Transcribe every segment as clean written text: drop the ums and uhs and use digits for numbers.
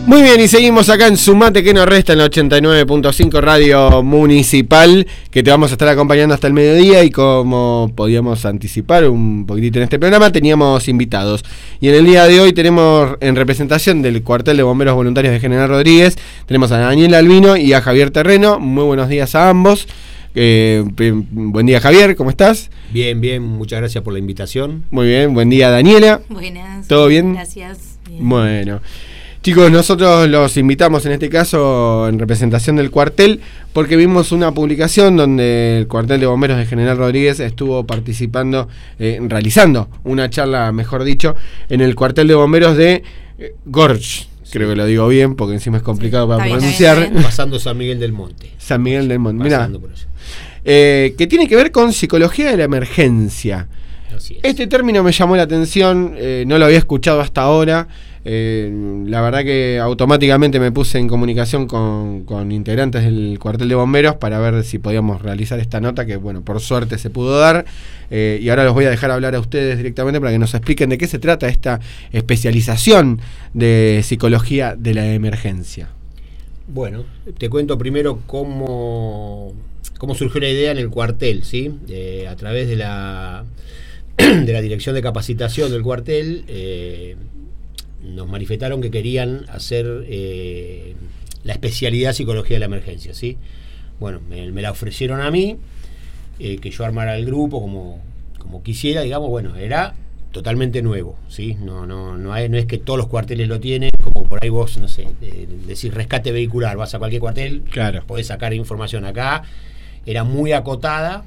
Muy bien, y seguimos acá en Sumate que nos resta en la 89.5 Radio Municipal, que te vamos a estar acompañando hasta el mediodía, y como podíamos anticipar un poquitito en este programa, teníamos invitados. Y en el día de hoy tenemos, en representación del Cuartel de Bomberos Voluntarios de General Rodríguez, tenemos a Daniel Albino y a Javier Terreno. Muy buenos días a ambos. Buen día, Javier, ¿cómo estás? Bien, muchas gracias por la invitación. Muy bien, buen día, Daniela. Buenas. ¿Todo bien? Gracias. Bien. Bueno. Chicos, nosotros los invitamos en este caso en representación del cuartel porque vimos una publicación donde el Cuartel de Bomberos de General Rodríguez estuvo participando, realizando una charla, mejor dicho, en el Cuartel de Bomberos de Gorge. Creo que lo digo bien porque encima es complicado para pronunciar. Está bien. Pasando San Miguel del Monte. San Miguel del Monte, mirá. Pasando por allá. Que tiene que ver con psicología de la emergencia. Así es. Este término me llamó la atención, no lo había escuchado hasta ahora. La verdad que automáticamente me puse en comunicación con integrantes del cuartel de bomberos para ver si podíamos realizar esta nota, que bueno, por suerte se pudo dar, y ahora los voy a dejar hablar a ustedes directamente para que nos expliquen de qué se trata esta especialización de psicología de la emergencia. Bueno, te cuento primero cómo surgió la idea en el cuartel, ¿sí? A través de la dirección de capacitación del cuartel, nos manifestaron que querían hacer la especialidad psicología de la emergencia, ¿sí? Bueno, me la ofrecieron a mí, que yo armara el grupo como quisiera, digamos. Bueno, era totalmente nuevo, ¿sí? No es que todos los cuarteles lo tienen, como por ahí vos, no sé, decís rescate vehicular, vas a cualquier cuartel, claro, podés sacar información. Acá era muy acotada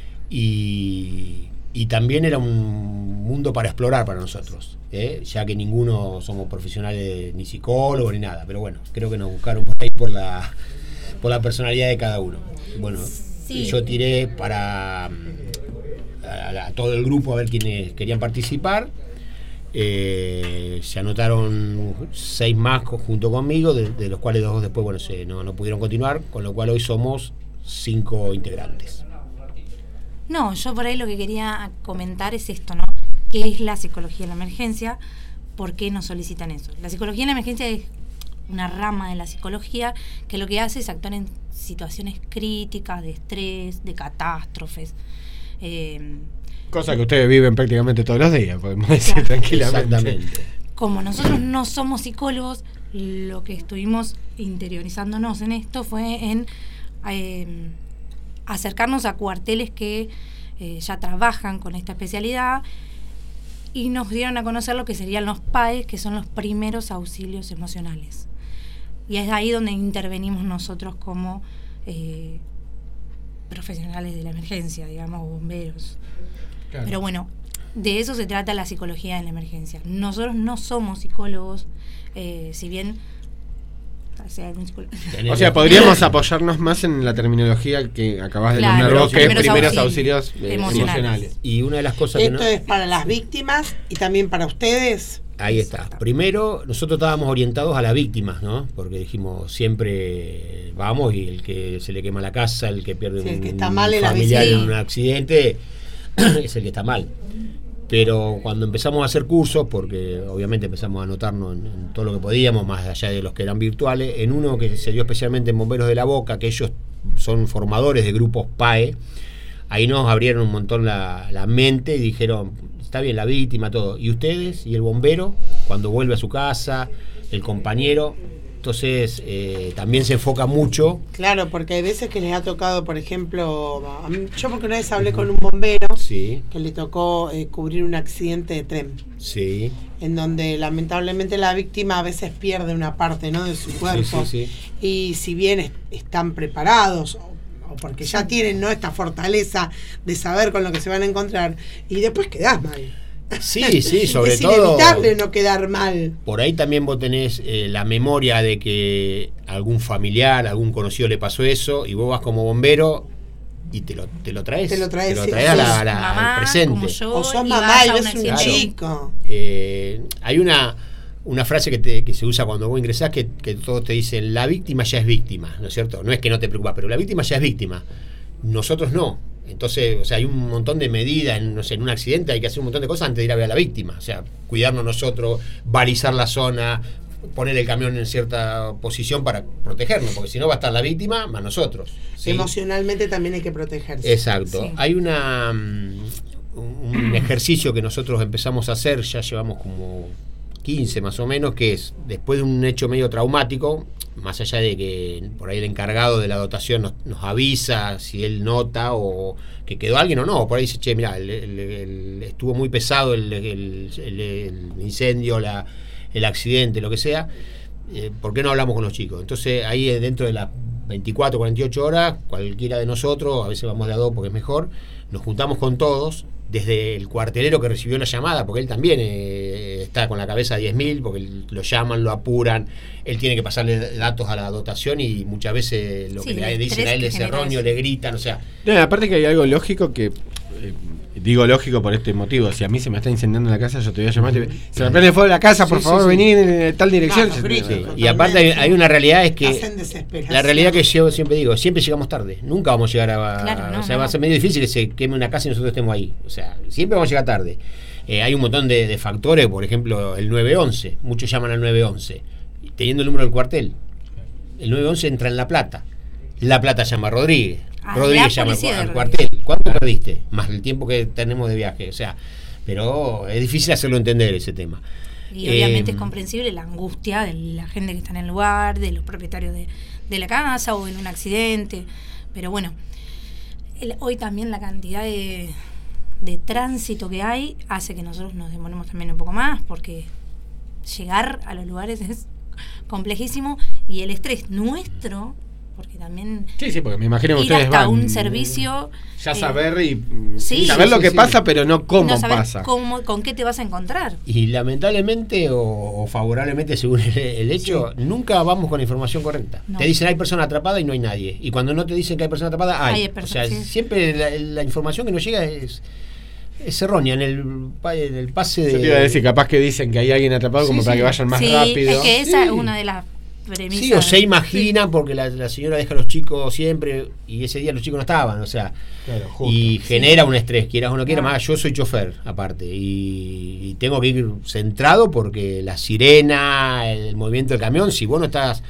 y también era un mundo para explorar para nosotros, ya que ninguno somos profesionales, ni psicólogos ni nada, pero bueno, creo que nos buscaron por ahí por la personalidad de cada uno. Bueno, sí. Yo tiré para a todo el grupo a ver quiénes querían participar. Se anotaron 6 más junto conmigo, de los cuales 2 después no pudieron continuar, con lo cual hoy somos 5 integrantes. No, yo por ahí lo que quería comentar es esto, ¿no? ¿Qué es la psicología de la emergencia? ¿Por qué nos solicitan eso? La psicología de la emergencia es una rama de la psicología que lo que hace es actuar en situaciones críticas, de estrés, de catástrofes. Cosa que ustedes viven prácticamente todos los días, podemos decir tranquilamente. Exactamente. Como nosotros no somos psicólogos, lo que estuvimos interiorizándonos en esto fue en acercarnos a cuarteles que ya trabajan con esta especialidad y nos dieron a conocer lo que serían los PAE, que son los primeros auxilios emocionales. Y es ahí donde intervenimos nosotros como profesionales de la emergencia, digamos, bomberos. Claro. Pero bueno, de eso se trata la psicología de la emergencia. Nosotros no somos psicólogos, si bien... O sea, podríamos apoyarnos más en la terminología que acabas de nombrar vos, que es primeros auxilios emocionales. Y una de las cosas esto es para las víctimas y también para ustedes. Ahí está. Primero, nosotros estábamos orientados a las víctimas, ¿no? Porque dijimos, siempre vamos, y el que se le quema la casa, el que pierde el que está un mal familiar en un accidente, es el que está mal. Pero cuando empezamos a hacer cursos, porque obviamente empezamos a anotarnos en todo lo que podíamos, más allá de los que eran virtuales, en uno que se dio especialmente en Bomberos de la Boca, que ellos son formadores de grupos PAE, ahí nos abrieron un montón la mente y dijeron, está bien, la víctima, todo. ¿Y ustedes? ¿Y el bombero? Cuando vuelve a su casa, el compañero... Entonces, también se enfoca mucho. Claro, porque hay veces que les ha tocado, por ejemplo, yo porque una vez hablé con un bombero, sí, que le tocó cubrir un accidente de tren. Sí. En donde lamentablemente la víctima a veces pierde una parte, ¿no?, de su cuerpo. Sí. Y si bien están preparados, o porque ya tienen, ¿no?, esta fortaleza de saber con lo que se van a encontrar, y después quedás mal. Sí, sobre todo. Es inevitable no quedar mal. Por ahí también vos tenés la memoria de que algún familiar, algún conocido le pasó eso, y vos vas como bombero y te lo traes. Te lo traes al presente. O sos mamá y ves un chico. Hay una frase que se usa cuando vos ingresás que todos te dicen, la víctima ya es víctima, ¿no es cierto? No es que no te preocupas, pero la víctima ya es víctima. Nosotros no. Entonces, o sea, hay un montón de medidas, en un accidente hay que hacer un montón de cosas antes de ir a ver a la víctima. O sea, cuidarnos nosotros, balizar la zona, poner el camión en cierta posición para protegernos, porque si no va a estar la víctima más nosotros, ¿sí? Emocionalmente también hay que protegerse. Exacto. Sí. Hay un ejercicio que nosotros empezamos a hacer, ya llevamos como 15 más o menos, que es después de un hecho medio traumático, más allá de que por ahí el encargado de la dotación nos avisa si él nota o que quedó alguien o no, por ahí dice, che, mirá, estuvo muy pesado el incendio, el accidente, lo que sea, ¿por qué no hablamos con los chicos? Entonces ahí dentro de las 24, 48 horas, cualquiera de nosotros, a veces vamos de a dos porque es mejor, nos juntamos con todos, desde el cuartelero que recibió la llamada, porque él también está con la cabeza a 10.000, porque lo llaman, lo apuran, él tiene que pasarle datos a la dotación y muchas veces lo que le dicen a él es erróneo, le gritan, o sea... No, aparte que hay algo lógico que... digo lógico por este motivo. Si a mí se me está incendiando la casa, yo te voy a llamar. Se me prende fuego la casa, por favor, vení en tal dirección. Claro, y aparte hay una realidad, es que la realidad que yo siempre digo, siempre llegamos tarde. Nunca vamos a llegar a... Claro, o sea, va a ser medio difícil que se queme una casa y nosotros estemos ahí. O sea, siempre vamos a llegar tarde. Hay un montón de factores, por ejemplo, el 911. Muchos llaman al 911. Teniendo el número del cuartel. El 911 entra en La Plata. La Plata llama a Rodríguez. Rodríguez llama al cuartel. ¿Cuánto perdiste? Más el tiempo que tenemos de viaje. O sea, pero es difícil hacerlo entender ese tema. Y obviamente es comprensible la angustia de la gente que está en el lugar, de los propietarios de la casa o en un accidente. Pero bueno, hoy también la cantidad de tránsito que hay hace que nosotros nos demoremos también un poco más, porque llegar a los lugares es complejísimo y el estrés nuestro, porque también sí, porque me imagino que ir ustedes hasta van un servicio ya saber y sí, saber lo que sí. pasa, pero no cómo no saber pasa. con qué te vas a encontrar. Y lamentablemente o favorablemente según el hecho, nunca vamos con la información correcta. No. Te dicen hay persona atrapada y no hay nadie. Y cuando no te dicen que hay persona atrapada, hay. O sea, siempre la información que nos llega es errónea en el pase de... Yo te iba a decir, capaz que dicen que hay alguien atrapado como para que vayan más rápido. Es que esa es una de las premisas. Sí, o se imaginan porque la señora deja a los chicos siempre y ese día los chicos no estaban, o sea, claro, justo. Y genera un estrés, quieras o no quieras, más yo soy chofer aparte y tengo que ir centrado porque la sirena, el movimiento del camión, si vos no estás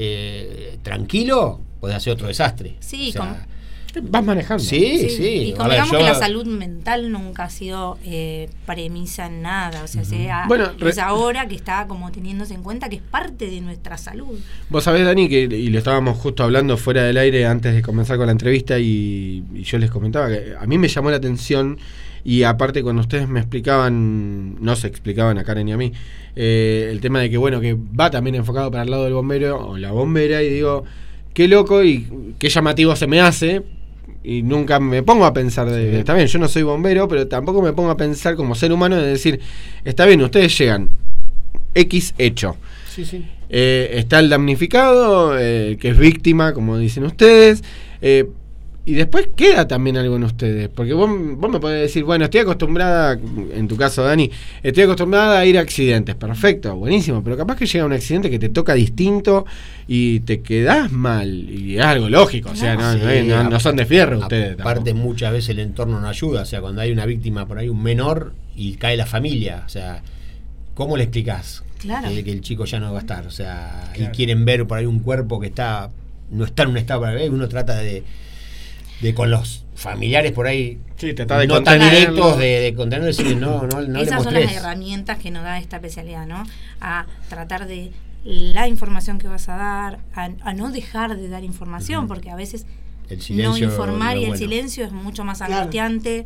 tranquilo, podés hacer otro desastre. Sí, o sea, vas manejando. Sí. Y convengamos que la salud mental nunca ha sido premisa en nada. O sea, es ahora que está como teniéndose en cuenta que es parte de nuestra salud. Vos sabés, Dani, y lo estábamos justo hablando fuera del aire antes de comenzar con la entrevista y yo les comentaba que a mí me llamó la atención y aparte cuando ustedes me explicaban, no se explicaban a Karen y a mí, el tema de que bueno, que va también enfocado para el lado del bombero o la bombera y digo, qué loco y qué llamativo se me hace. Y nunca me pongo a pensar está bien, yo no soy bombero, pero tampoco me pongo a pensar como ser humano de decir, está bien, ustedes llegan, X hecho. Sí. Está el damnificado, que es víctima, como dicen ustedes, y después queda también algo en ustedes, porque vos me podés decir, bueno, estoy acostumbrada, en tu caso, Dani, estoy acostumbrada a ir a accidentes, perfecto, buenísimo, pero capaz que llega un accidente que te toca distinto y te quedás mal, y es algo lógico, o sea, no son de fierro ustedes. Aparte, muchas veces el entorno no ayuda, o sea, cuando hay una víctima por ahí, un menor, y cae la familia, o sea, ¿cómo le explicás que el chico ya no va a estar? O sea, y quieren ver por ahí un cuerpo que no está en un estado para ver, y uno trata de con los familiares por ahí no tan directos de contener, decir no esas son las herramientas que nos da esta especialidad, ¿no? A tratar de la información que vas a dar, a no dejar de dar información, porque a veces el silencio, no informar y el silencio es mucho más angustiante.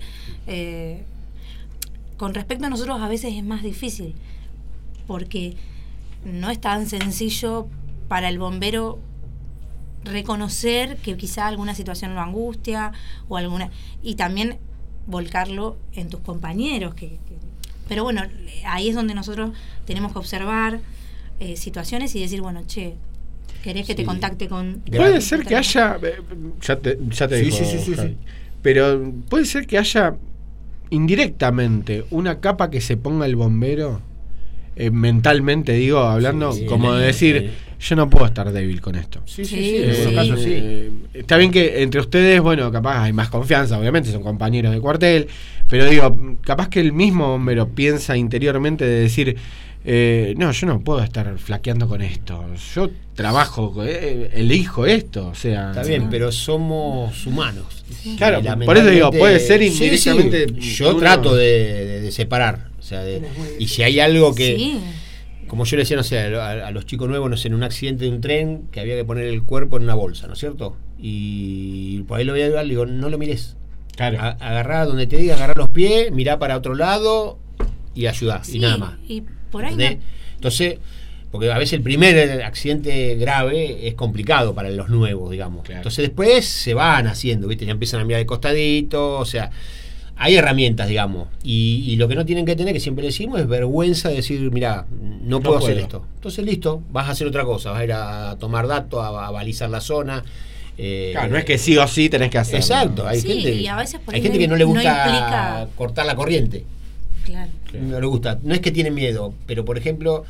Con respecto a nosotros a veces es más difícil porque no es tan sencillo para el bombero reconocer que quizá alguna situación lo angustia o y también volcarlo en tus compañeros pero bueno, ahí es donde nosotros tenemos que observar situaciones y decir, bueno, che, ¿querés que te contacte con...? Puede ser que haya... Ya te digo, sí. Pero puede ser que haya indirectamente una capa que se ponga el bombero mentalmente, digo, hablando, como de decir... Yo no puedo estar débil con esto. Sí. En caso, sí. Está bien que entre ustedes, bueno, capaz hay más confianza, obviamente, son compañeros de cuartel, pero digo, capaz que el mismo bombero piensa interiormente de decir, no, yo no puedo estar flaqueando con esto. Yo trabajo, elijo esto, o sea. Está bien, pero somos humanos. Claro, por eso digo, puede ser indirectamente. Sí. Yo trato de separar. O sea, y si hay algo que. Sí. Como yo le decía, no sé, a los chicos nuevos, no sé, en un accidente de un tren, que había que poner el cuerpo en una bolsa, ¿no es cierto? Y por ahí lo voy a ayudar, le digo, no lo mires. Claro. Agarrá donde te diga, agarrá los pies, mirá para otro lado y ayudá, y nada más. Y por ahí Entonces, porque a veces el primer accidente grave es complicado para los nuevos, digamos. Claro. Entonces después se van haciendo, ¿viste? Ya empiezan a mirar de costadito, o sea, hay herramientas, digamos. Y lo que no tienen que tener, que siempre decimos, es vergüenza de decir, mirá, no puedo hacer esto. Entonces, listo, vas a hacer otra cosa, vas a ir a tomar datos, a balizar la zona. Claro, no es que sí o sí tenés que hacerlo. Exacto, hay gente, y a veces por hay gente que no le gusta implica cortar la corriente. Claro. No le gusta, no es que tienen miedo, pero por ejemplo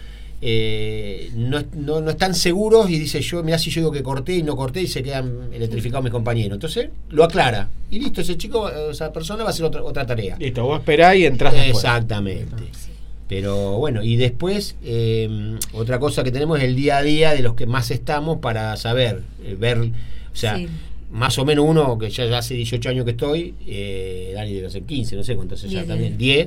no están seguros y dice yo, mirá si yo digo que corté y no corté y se quedan electrificados mis compañeros. Entonces lo aclara y listo, ese chico, esa persona va a hacer otra tarea. Listo, vos esperás y entrás después. Exactamente. Pero bueno, y después otra cosa que tenemos es el día a día de los que más estamos para saber, ver, o sea, más o menos uno que ya hace 18 años que estoy, Dani debe ser 15, no sé cuántos ya también, 10,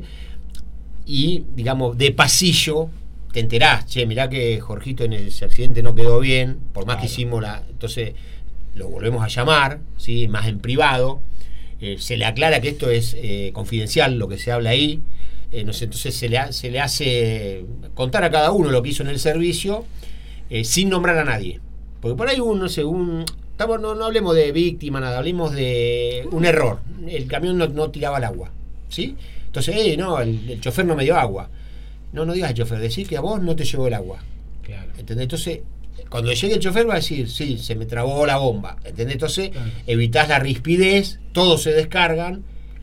y digamos, de pasillo te enterás, che, mirá que Jorgito en ese accidente no quedó bien, por más que hicimos entonces lo volvemos a llamar, ¿sí? Más en privado, se le aclara que esto es confidencial, lo que se habla ahí, no sé, entonces se le hace contar a cada uno lo que hizo en el servicio, sin nombrar a nadie, porque por ahí no hablemos de víctima, nada, hablemos de un error, el camión no tiraba el agua, ¿sí? Entonces, no, el chofer no me dio agua. No digas al chofer, decir que a vos no te llegó el agua. Claro. ¿Entendés? Entonces, cuando llegue el chofer va a decir, sí, se me trabó la bomba. ¿Entendés? Entonces, evitás la rispidez, todos se descargan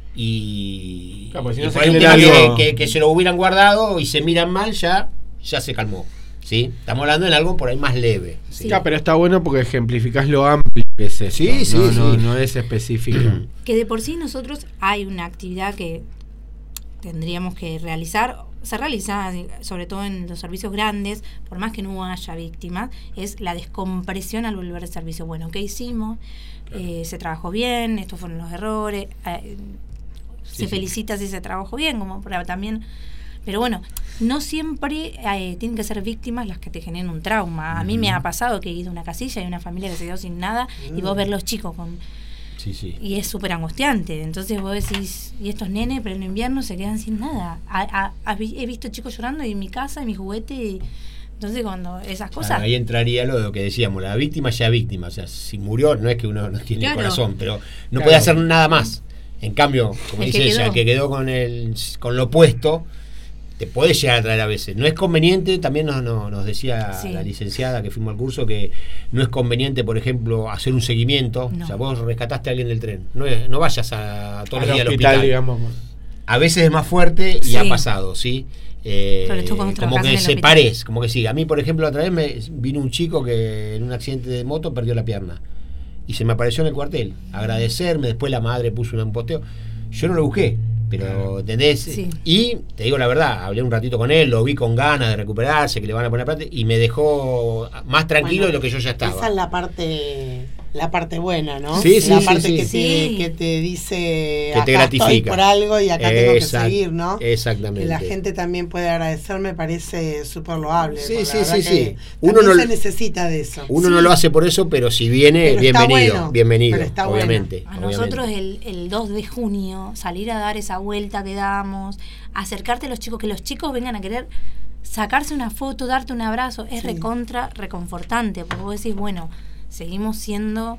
y, claro, pues si y no por ahí un tema que se lo hubieran guardado y se miran mal, ya se calmó. ¿Sí? Estamos hablando en algo por ahí más leve. ¿Sí? Claro, pero está bueno porque ejemplificás lo amplio que es esto. Sí. No es específico. Que de por sí nosotros hay una actividad que tendríamos que realizar, se realiza sobre todo en los servicios grandes, por más que no haya víctimas, es la descompresión al volver al servicio. Bueno, ¿qué hicimos? Claro. Se trabajó bien, estos fueron los errores, se felicita si se trabajó bien, como para también. Pero bueno, no siempre tienen que ser víctimas las que te generen un trauma. A mí me ha pasado que he ido a una casilla y una familia que se quedó sin nada y vos ver los chicos con... Y es súper angustiante. Entonces vos decís, y estos nenes, pero en invierno se quedan sin nada. He visto chicos llorando en mi casa, en mi juguete. Entonces, cuando esas cosas. Claro, ahí entraría lo que decíamos: la víctima ya víctima. O sea, si murió, no es que uno no tiene corazón, pero no puede hacer nada más. En cambio, como dice ella, el que quedó con lo opuesto, te puede llegar a traer a veces. No es conveniente, también nos decía la licenciada que fuimos al curso, que no es conveniente, por ejemplo, hacer un seguimiento. O sea, vos rescataste a alguien del tren. No vayas todos los días al hospital. Digamos. A veces es más fuerte y ha pasado, ¿sí? Como que separés, como que sí. A mí, por ejemplo, otra vez me vino un chico que en un accidente de moto perdió la pierna. Y se me apareció en el cuartel. Agradecerme, después la madre puso un posteo. Yo no lo busqué. Pero, ¿entendés? Sí. Y te digo la verdad, hablé un ratito con él, lo vi con ganas de recuperarse, que le van a poner plata, y me dejó más tranquilo de lo que yo ya estaba. Esa es la parte buena, ¿no? Sí, la parte que te dice, que te gratifica. Estoy por algo y acá tengo que seguir, ¿no? Exactamente. Que la gente también puede agradecer, me parece súper loable. Sí. Uno no se necesita de eso. Uno no lo hace por eso, pero si viene, bienvenido, obviamente. A nosotros el 2 de junio salir a dar esa vuelta que damos, acercarte a los chicos, que los chicos vengan a querer sacarse una foto, darte un abrazo, es reconfortante, porque vos decís, bueno, seguimos siendo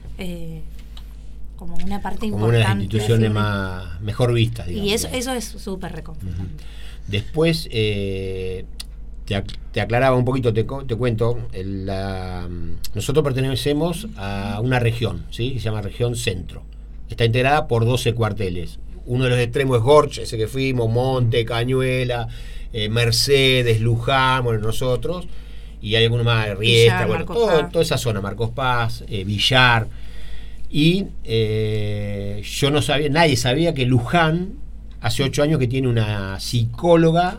como una parte como importante. Una de las instituciones mejor vistas, digamos. Y eso es súper reconfortante. Después, te aclaraba un poquito, te cuento, nosotros pertenecemos a una región, ¿sí? Que se llama Región Centro. Está integrada por 12 cuarteles. Uno de los extremos es Gorch, ese que fuimos, Monte, Cañuela, Mercedes, Luján, bueno, nosotros, y hay alguno más, Riestra, bueno, toda esa zona, Marcos Paz, Villar, y yo no sabía, nadie sabía que Luján hace 8 años que tiene una psicóloga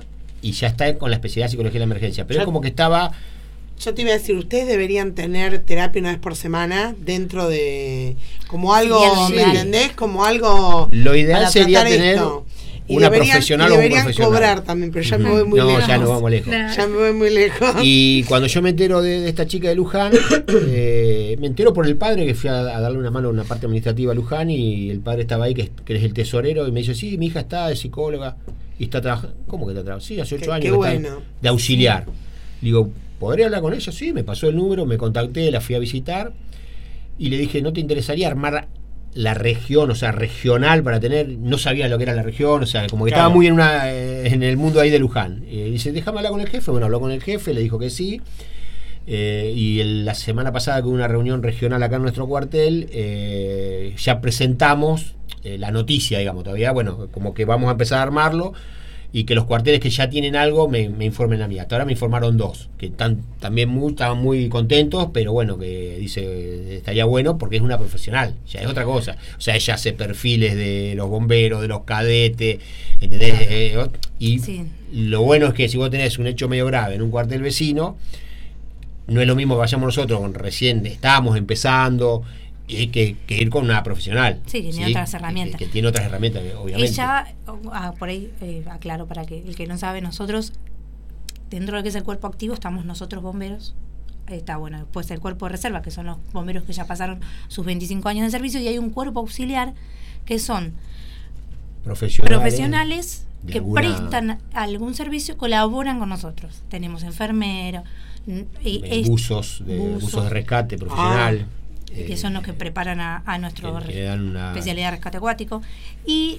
y ya está con la especialidad de psicología de la emergencia. Pero es como que estaba... Yo te iba a decir, ustedes deberían tener terapia una vez por semana dentro de... como algo, ¿me entendés? Como algo... Lo ideal sería tener una profesional o un profesional. Deberían cobrar también, pero ya me voy muy lejos. No, ya nos vamos lejos. Ya me voy muy lejos. Y cuando yo me entero de esta chica de Luján, me entero por el padre, que fui a darle una mano a una parte administrativa a Luján, y el padre estaba ahí, que es el tesorero, y me dice, sí, mi hija está de psicóloga y está trabajando. ¿Cómo que está trabajando? Sí, hace 8 años qué bueno. de auxiliar. Digo, ¿podría hablar con ella? Sí, me pasó el número, me contacté, la fui a visitar y le dije, ¿no te interesaría armar la región, o sea, regional para tener? No sabía lo que era la región, o sea, como que estaba muy en el mundo ahí de Luján. Y dice, déjame hablar con el jefe. Bueno, habló con el jefe, le dijo que sí. Y la semana pasada, que hubo una reunión regional acá en nuestro cuartel, ya presentamos la noticia, digamos, todavía, bueno, como que vamos a empezar a armarlo. Y que los cuarteles que ya tienen algo me informen a mí. Hasta ahora me informaron 2, que estaban muy contentos, pero bueno, que dice, estaría bueno porque es una profesional, ya es otra cosa. O sea, ella hace perfiles de los bomberos, de los cadetes, ¿entendés? Y lo bueno es que si vos tenés un hecho medio grave en un cuartel vecino, no es lo mismo que vayamos nosotros, recién estábamos empezando, que ir con una profesional. Sí, que tiene otras herramientas. Que tiene otras herramientas, obviamente. Ella, por ahí aclaro para que el que no sabe, nosotros, dentro de lo que es el cuerpo activo, estamos nosotros bomberos. Está bueno, después el cuerpo de reserva, que son los bomberos que ya pasaron sus 25 años de servicio, y hay un cuerpo auxiliar que son profesionales que prestan algún servicio, colaboran con nosotros. Tenemos enfermeros, buzos de rescate profesional. Que son los que preparan a nuestro especialidad de rescate acuático. Y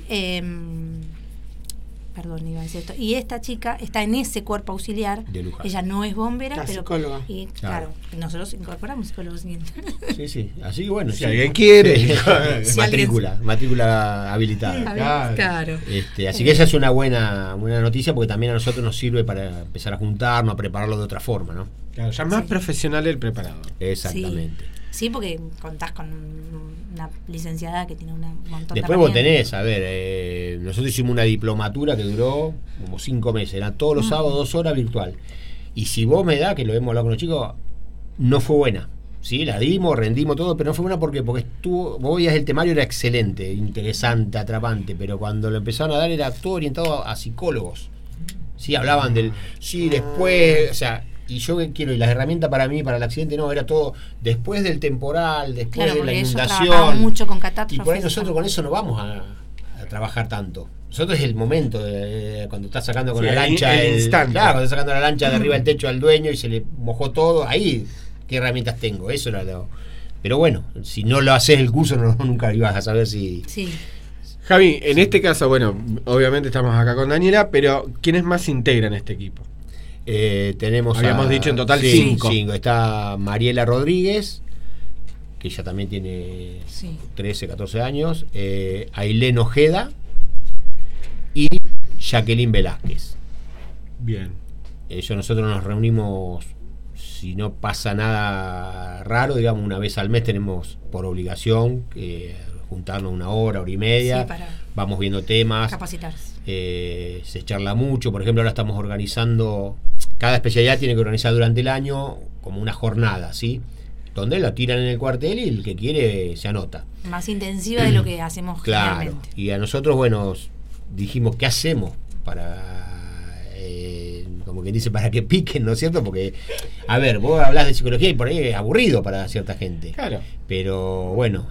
perdón, iba a decir esto. Y esta chica está en ese cuerpo auxiliar. Ella no es bombera, pero psicóloga. Y claro, nosotros incorporamos psicólogos. Sí. Así que bueno, si alguien quiere, matrícula habilitada. Claro. Así que esa es una buena noticia, porque también a nosotros nos sirve para empezar a juntarnos, a prepararlo de otra forma, ¿no? Claro, ya más profesional el preparador. Exactamente. Sí, porque contás con una licenciada que tiene un montón Después vos tenés, a ver, nosotros hicimos una diplomatura que duró como 5 meses, era todos los sábados 2 horas virtual. Y si vos me da, que lo hemos hablado con los chicos, no fue buena. Sí, la dimos, rendimos todo, pero no fue buena porque vos veías el temario, era excelente, interesante, atrapante, pero cuando lo empezaron a dar era todo orientado a psicólogos. Sí, hablaban después, o sea... Y yo quiero, y las herramientas para mí, para el accidente, no, era todo después del temporal, después de la inundación. Mucho con catástrofes. Y por ahí nosotros con eso no vamos a trabajar tanto. Nosotros es el momento cuando estás sacando con la lancha, cuando estás sacando la lancha de arriba del techo al dueño y se le mojó todo, ahí, ¿qué herramientas tengo? Eso era lo... Pero bueno, si no lo haces el curso, nunca ibas a saber si... Sí. Javi, en este caso, bueno, obviamente estamos acá con Daniela, pero ¿quiénes más integran este equipo? Habíamos dicho en total 5. Está Mariela Rodríguez, que ella también tiene 13, 14 años, Ailén Ojeda y Jacqueline Velázquez. Bien. Nosotros nos reunimos, si no pasa nada raro, digamos, una vez al mes tenemos por obligación juntarnos 1 hora, hora y media, vamos viendo temas, capacitarse. Se charla mucho. Por ejemplo, ahora estamos organizando, cada especialidad tiene que organizar durante el año como una jornada, ¿sí? Donde la tiran en el cuartel y el que quiere se anota. Más intensiva de lo que hacemos generalmente. Y a nosotros, bueno, dijimos, ¿qué hacemos para... como quien dice, para que piquen, ¿no es cierto? Porque, a ver, vos hablás de psicología y por ahí es aburrido para cierta gente. Claro. Pero bueno,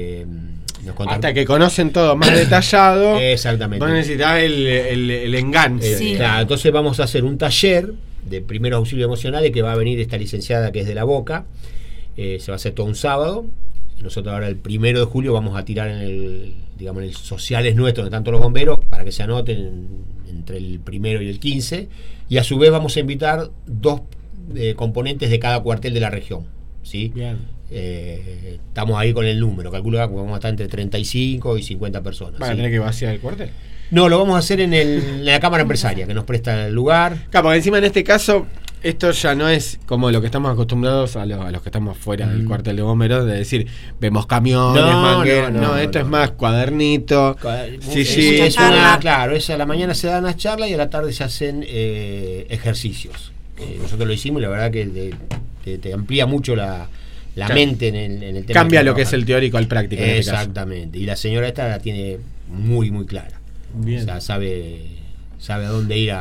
hasta que conocen todo más detallado. Exactamente. Vos necesitas el enganche. Claro, entonces vamos a hacer un taller de primeros auxilios emocionales que va a venir esta licenciada que es de La Boca. Se va a hacer todo un sábado. Nosotros ahora el 1 de julio vamos a tirar en el sociales nuestro, donde están todos los bomberos, para que se anoten entre el 1 y el 15. Y a su vez vamos a invitar 2 componentes de cada cuartel de la región, ¿sí? Bien. Estamos ahí con el número, calculo que vamos a estar entre 35 y 50 personas. ¿Van a tener que vaciar el cuartel? No, lo vamos a hacer en la Cámara Empresaria, que nos presta el lugar. Claro, porque encima en este caso Esto ya no es como lo que estamos acostumbrados a los que estamos fuera del cuartel de bomberos, de decir, vemos camiones, mangueras. No, esto es más cuadernito. Sí, claro, a la mañana se dan las charlas y a la tarde se hacen ejercicios. Nosotros lo hicimos y la verdad que te amplía mucho la mente en el tema. Cambia lo que es el teórico al práctico. Exactamente. Y la señora esta la tiene muy, muy clara. Bien. O sea, sabe a dónde ir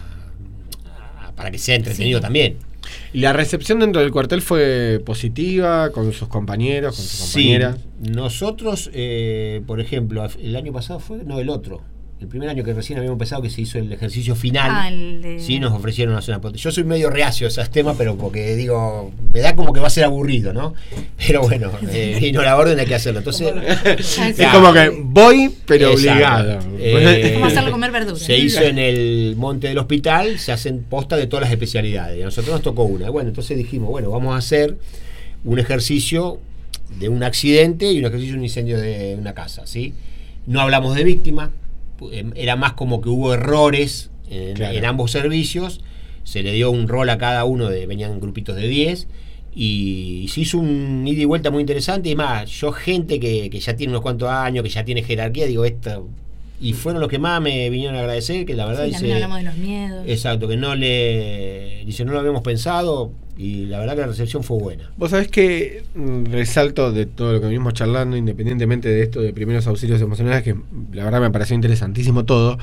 para que sea entretenido también. ¿Y la recepción dentro del cuartel fue positiva con sus compañeros, con sus compañeras? Nosotros, por ejemplo, el año pasado el otro. El primer año que recién habíamos empezado, que se hizo el ejercicio final, sí, nos ofrecieron una zona. Yo soy medio reacio a esos temas, pero porque digo, me da como que va a ser aburrido, ¿no? Pero bueno, vino la orden, hay que hacerlo. Entonces, es como que voy, pero obligado. Vamos a hacerlo comer verduras. Se hizo en el monte del hospital, se hacen posta de todas las especialidades. Y a nosotros nos tocó una. Bueno, entonces dijimos, vamos a hacer un ejercicio de un accidente y un ejercicio de un incendio de una casa, ¿sí? No hablamos de víctimas. Era más como que hubo errores en ambos servicios, se le dio un rol a cada uno, venían grupitos de 10 y se hizo un ida y vuelta muy interesante. Y más, yo gente que ya tiene unos cuantos años, que ya tiene jerarquía, digo, y fueron los que más me vinieron a agradecer, que la verdad también hablamos de los miedos. Exacto, que no lo habíamos pensado. Y la verdad que la recepción fue buena. Vos sabés que resalto de todo lo que venimos charlando, independientemente de esto de primeros auxilios emocionales, que la verdad me pareció interesantísimo todo,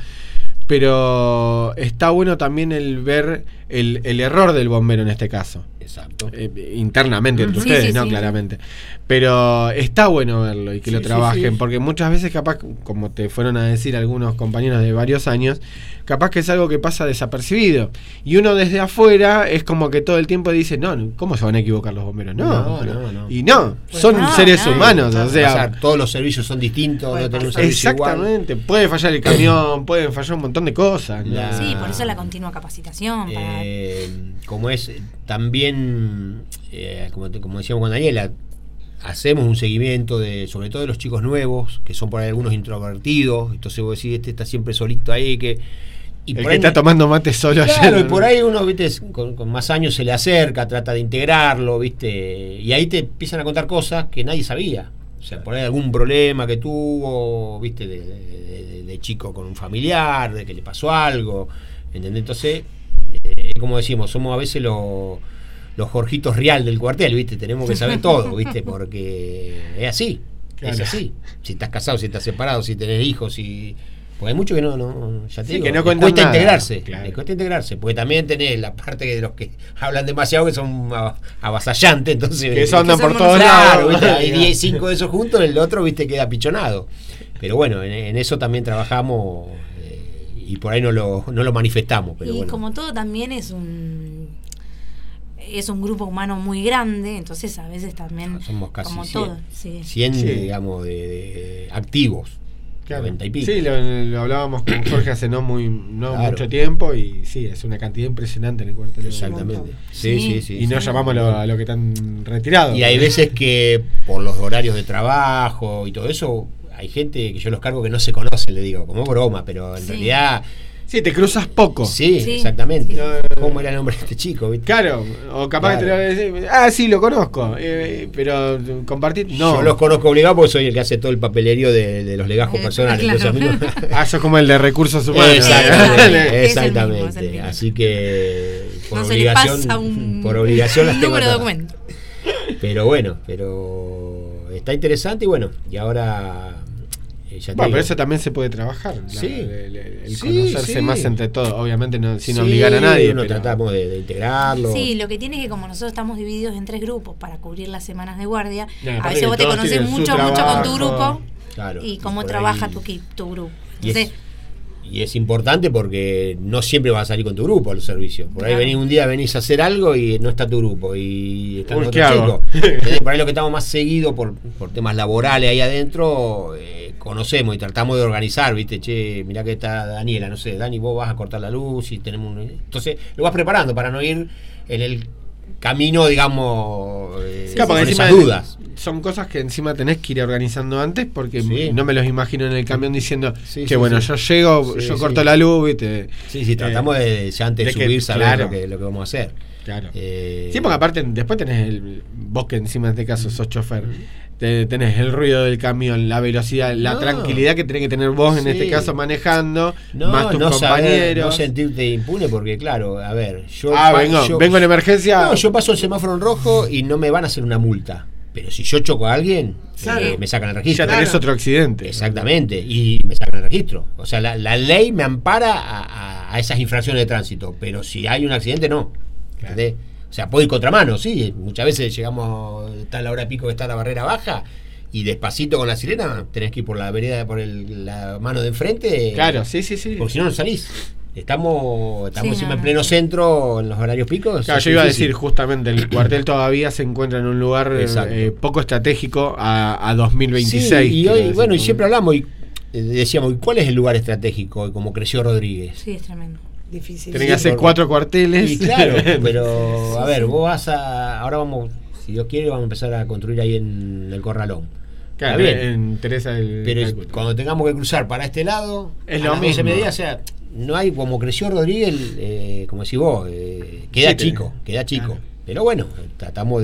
pero está bueno también el ver el error del bombero en este caso. Exacto. Internamente entre ustedes, ¿no? Claramente. Pero está bueno verlo y que lo trabajen, porque muchas veces capaz, como te fueron a decir algunos compañeros de varios años, capaz que es algo que pasa desapercibido. Y uno desde afuera es como que todo el tiempo dice, no, ¿cómo se van a equivocar los bomberos? No. Y son seres humanos, o sea, todos los servicios son distintos, no tenemos un servicio exactamente, igual. Puede fallar el camión, pueden fallar un montón de cosas. Sí, por eso la continua capacitación. Como es también, como decíamos con Daniela, hacemos un seguimiento sobre todo de los chicos nuevos, que son por ahí algunos introvertidos, entonces vos decís, está siempre solito ahí, y el que está tomando mate solo ayer. Claro, y por ahí uno, viste, con más años se le acerca, trata de integrarlo, viste, y ahí te empiezan a contar cosas que nadie sabía. O sea, por ahí algún problema que tuvo, viste, de chico con un familiar, de que le pasó algo, ¿entendés? Entonces, como decimos, somos a veces los Jorgitos Real del cuartel, ¿viste? Tenemos que saber todo, ¿viste? Porque es así, claro. Es así. Si estás casado, si estás separado, si tenés hijos, porque hay muchos que no ya te digo, que no cuesta integrarse, claro. Les cuesta integrarse, porque también tenés la parte de los que hablan demasiado, que son avasallantes, entonces que andan por todos lados, ¿viste? Hay 5 de esos juntos, el otro, ¿viste? Queda pichonado. Pero bueno, en eso también trabajamos y por ahí no lo manifestamos. Pero bueno. Como todo también es un grupo humano muy grande, entonces a veces también somos casi como 100, todo, 100 digamos, de activos. Claro. 90 y pico. Sí, lo hablábamos con Jorge hace no mucho tiempo y sí, es una cantidad impresionante en el cuartel. Exactamente. Sí. Y no llamamos a lo que están retirados. Y hay veces que por los horarios de trabajo y todo eso, hay gente que yo los cargo que no se conocen, le digo, como broma, pero en realidad... Sí, te cruzas poco. Sí, exactamente. Sí. ¿Cómo era el nombre de este chico? ¿Viste? Claro, o capaz que te lo voy a decir, sí, lo conozco, pero compartir, no. Yo los conozco obligados porque soy el que hace todo el papelerío de los legajos personales. Claro. Entonces, sos como el de recursos humanos. Exactamente. Así que por obligación las tengo. Pero bueno, está interesante y ahora... pero eso también se puede trabajar. El conocerse más entre todos, obviamente sin obligar a nadie. Pero tratamos de integrarlo. Sí, lo que tiene es que como nosotros estamos divididos en 3 grupos para cubrir las semanas de guardia, a veces vos te conoces mucho con tu grupo, claro, y cómo trabaja tu grupo. Entonces, y es importante porque no siempre vas a salir con tu grupo a los servicios. Por ahí venís a hacer algo y no está tu grupo y están otros chicos. Por ahí lo que estamos más seguido por temas laborales ahí adentro, conocemos y tratamos de organizar, ¿viste? Che, mirá que está Daniela, no sé, Dani, vos vas a cortar la luz y tenemos entonces lo vas preparando para no ir en el camino, digamos, con esas dudas. Son cosas que encima tenés que ir organizando antes porque no me los imagino en el camión diciendo yo llego, yo corto la luz, ¿viste? Sí, tratamos de ya antes de subir saber lo que vamos a hacer. Claro. Sí, porque aparte después tenés vos que encima en este caso sos chofer, tenés el ruido del camión, la velocidad, la tranquilidad que tenés que tener vos en este caso manejando, más tus compañeros. No sentirte impune porque claro, a ver, yo vengo en emergencia. No, yo paso el semáforo en rojo y no me van a hacer una multa. Pero si yo choco a alguien, me sacan el registro. Ya tenés otro accidente. Exactamente, y me sacan el registro. O sea, la ley me ampara a esas infracciones de tránsito, pero si hay un accidente, no. Claro. O sea, puedo ir contramano, sí. Muchas veces llegamos, está la hora pico que está la barrera baja, y despacito con la sirena tenés que ir por la vereda, por la mano de enfrente. Claro, sí. Porque si no, no salís. Estamos siempre en pleno centro, en los horarios picos. Claro, yo iba a decir justamente, el cuartel todavía se encuentra en un lugar poco estratégico a 2026. Sí, y hoy, bueno, y siempre hablamos y decíamos, ¿cuál es el lugar estratégico? Como creció Rodríguez. Sí, es tremendo. Difícil. Tenés que hacer 4 cuarteles. Y claro, pero a ver, vos vas ahora vamos, si Dios quiere, vamos a empezar a construir ahí en el Corralón. Claro, bien. Pero cuando tengamos que cruzar para este lado, es lo mismo. O sea, no hay, como creció Rodríguez, como decís vos, queda chico. Claro. Pero bueno, tratamos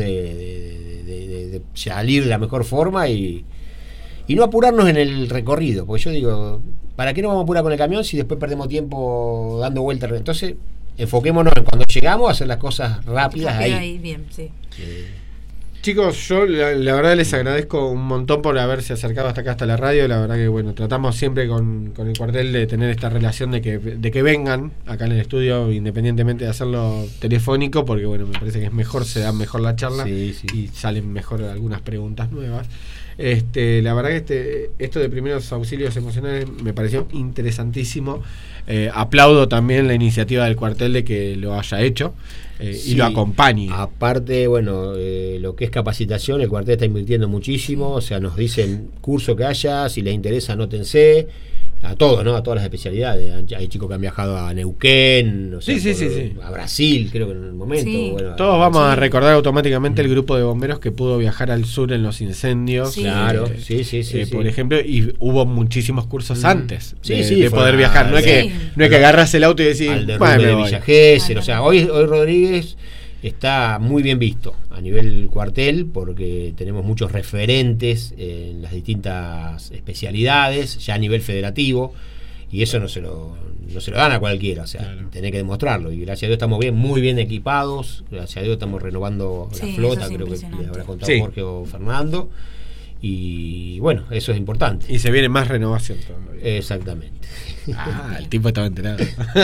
de salir de la mejor forma y no apurarnos en el recorrido, porque yo digo, ¿para qué nos vamos a apurar con el camión si después perdemos tiempo dando vueltas? Entonces, enfoquémonos en cuando llegamos a hacer las cosas rápidas ahí. Bien, sí. Chicos, yo la verdad les agradezco un montón por haberse acercado hasta acá, hasta la radio. La verdad que bueno, tratamos siempre con el cuartel de tener esta relación de que vengan acá en el estudio, independientemente de hacerlo telefónico, porque bueno, me parece que es mejor, se da mejor la charla y salen mejor algunas preguntas nuevas. La verdad que esto de primeros auxilios emocionales me pareció interesantísimo. Aplaudo también la iniciativa del cuartel de que lo haya hecho y lo acompañe. Aparte, bueno, lo que es capacitación, el cuartel está invirtiendo muchísimo, o sea, nos dicen curso que haya, si les interesa, anótense. A todos, ¿no? A todas las especialidades. Hay chicos que han viajado a Neuquén, o sea, a Brasil, creo que en el momento. Sí. Bueno, todos vamos a recordar automáticamente el grupo de bomberos que pudo viajar al sur en los incendios. Sí. Claro, sí. Por ejemplo, y hubo muchísimos cursos antes de de poder viajar. No es que agarras el auto y decís, al de Villa Gesell, o sea, hoy Rodríguez está muy bien visto a nivel cuartel porque tenemos muchos referentes en las distintas especialidades ya a nivel federativo y eso no se lo dan a cualquiera, o sea, tenés que demostrarlo y gracias a Dios estamos muy bien equipados, gracias a Dios estamos renovando la flota, creo que les habrá contado Jorge o Fernando y bueno, eso es importante. Y se viene más renovación todavía. Exactamente. El tipo estaba enterado.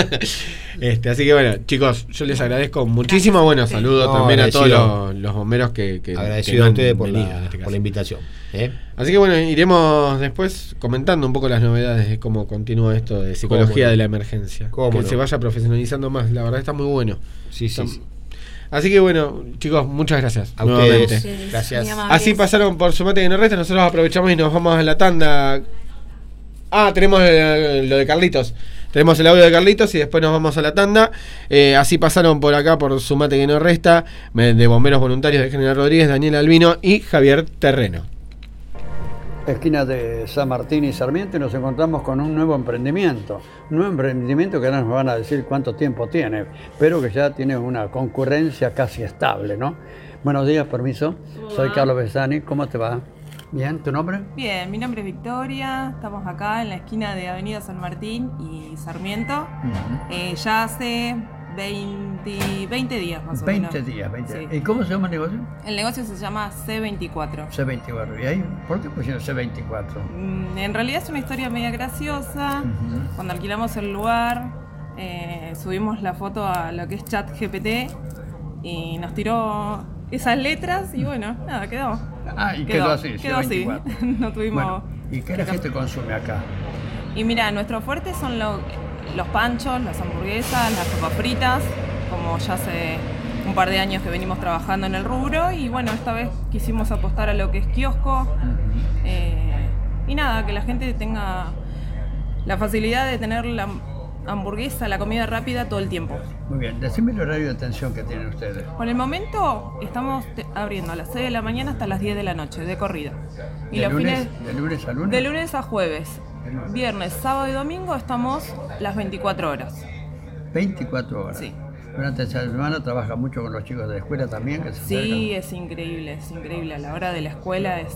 Así que bueno, chicos, yo les agradezco muchísimo. Bueno, saludo también a todos los bomberos que agradecido a ustedes por la invitación. Así que bueno, iremos después comentando un poco las novedades de cómo continúa esto de psicología de la emergencia. Que se vaya profesionalizando más, la verdad está muy bueno. Sí. Así que bueno, chicos, muchas gracias. A ustedes. Gracias. Así pasaron por Sumate que no resta. Nosotros aprovechamos y nos vamos a la tanda. Tenemos lo de Carlitos. Tenemos el audio de Carlitos y después nos vamos a la tanda. Así pasaron por acá por Sumate que no resta, de Bomberos Voluntarios de General Rodríguez, Daniel Albino y Javier Terreno. Esquina de San Martín y Sarmiento y nos encontramos con un nuevo emprendimiento. Un nuevo emprendimiento que ahora nos van a decir cuánto tiempo tiene, pero que ya tiene una concurrencia casi estable, ¿no? Buenos días, permiso. Soy Carlos Besani. ¿Cómo te va? Bien, ¿tu nombre? Bien, mi nombre es Victoria. Estamos acá en la esquina de Avenida San Martín y Sarmiento. Ya hace 20 días más o menos. 20 días. Sí. ¿Y cómo se llama el negocio? El negocio se llama C24. C24. ¿Y ahí por qué pusieron C24? En realidad es una historia media graciosa. Cuando alquilamos el lugar, subimos la foto a lo que es ChatGPT y nos tiró esas letras y bueno, nada, quedó. Quedó así. Quedó así. No tuvimos. Bueno, ¿y qué la gente consume acá? Y mira, nuestro fuerte son los panchos, las hamburguesas, las papas fritas, como ya hace un par de años que venimos trabajando en el rubro y bueno, esta vez quisimos apostar a lo que es kiosco y nada, que la gente tenga la facilidad de tener la hamburguesa, la comida rápida todo el tiempo. Muy bien, decime el horario de atención que tienen ustedes. Por el momento estamos abriendo a las 6 de la mañana hasta las 10 de la noche, de corrida. Y ¿De lunes a lunes? De lunes a jueves. Viernes, sábado y domingo estamos las 24 horas. 24 horas. Sí. Durante esa semana trabaja mucho con los chicos de la escuela también. Que se sí, es increíble. A la hora de la escuela es...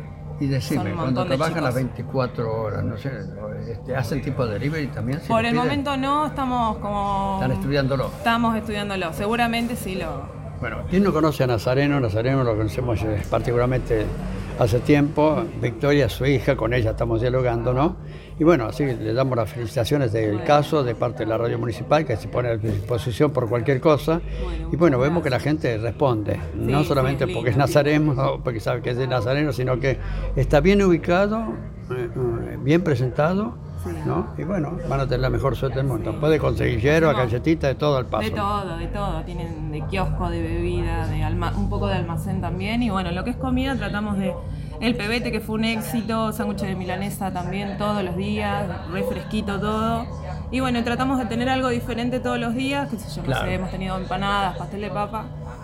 Y decime, cuando trabajan las chicos. 24 horas, no sé, ¿hacen tipo de delivery también? Por el momento no, estamos como... ¿Están estudiándolo? Estamos estudiándolo, seguramente sí lo... Bueno, ¿quién no conoce a Nazareno? Nazareno lo conocemos particularmente hace tiempo. Victoria, su hija, con ella estamos dialogando, ¿no? Y bueno, así le damos las felicitaciones del caso de parte de la radio municipal, que se pone a disposición por cualquier cosa. Y bueno, vemos que la gente responde, no solamente porque es nazareno, porque sabe que es de Nazareno, sino que está bien ubicado, bien presentado, ¿no? Y bueno, van a tener la mejor suerte del mundo. Puede conseguir hierba, galletita, de todo al paso. De todo. Tienen de kiosco, de bebida, un poco de almacén también. Y bueno, lo que es comida tratamos de... El pebete, que fue un éxito, sándwiches de milanesa también todos los días, refresquito todo. Y bueno, tratamos de tener algo diferente todos los días, qué sé yo, claro. No sé, hemos tenido empanadas, pastel de papa.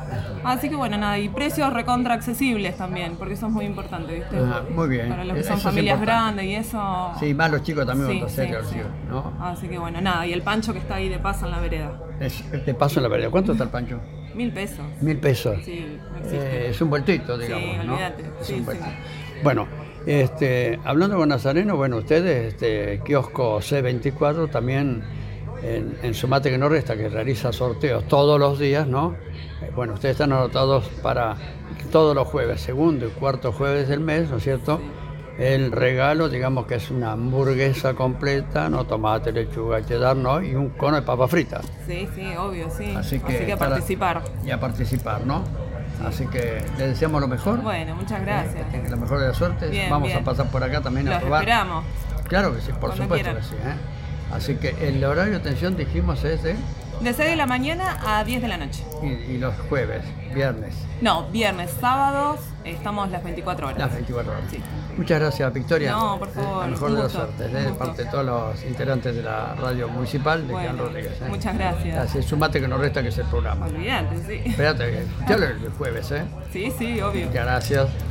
Así que bueno, nada, y precios recontra accesibles también, porque eso es muy importante, ¿viste? Muy bien. Para los que son familias grandes y eso... Sí, más los chicos también van a hacer, ¿no? Así que bueno, nada, y el pancho que está ahí de paso en la vereda. De paso en la vereda. ¿Cuánto está el pancho? 1.000 pesos. 1.000 pesos. Sí, no existe. Es un vueltito, digamos, sí, ¿no? Olvídate. Es un vuelto. Bueno, hablando con Nazareno, bueno, ustedes, kiosco C24, también en Sumate que no resta, que realiza sorteos todos los días, ¿no? Bueno, ustedes están anotados para todos los jueves, segundo y cuarto jueves del mes, ¿no es cierto? Sí. El regalo, digamos que es una hamburguesa completa, no tomate, lechuga, cheddar, ¿no? Y un cono de papas fritas. Sí, obvio, sí. Así que a participar. Y a participar, ¿no? Así que les deseamos lo mejor. Bueno, muchas gracias. La mejor de las suertes. Bien, Vamos a pasar por acá también a probar. Los esperamos. Claro que sí, por supuesto que sí. Así que el horario de atención dijimos es de 6 de la mañana a 10 de la noche. Y los jueves, viernes. No, viernes, sábados, estamos las 24 horas. Las 24 horas. Sí. Muchas gracias, Victoria. No, por favor. La mejor de las suertes, de parte de todos los integrantes de la radio municipal de Jean Rodríguez. Muchas gracias. Así, Sumate que nos resta, que es el programa. Olvídate, sí. Espérate, ya el jueves, Sí, obvio. Muchas gracias.